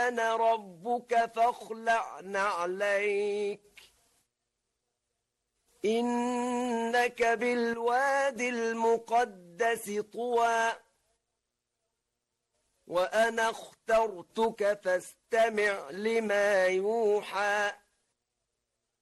أنا ربك فاخلع نعليك إنك بالواد المقدس طوى وأنا اخترتك فاستمع لما يوحى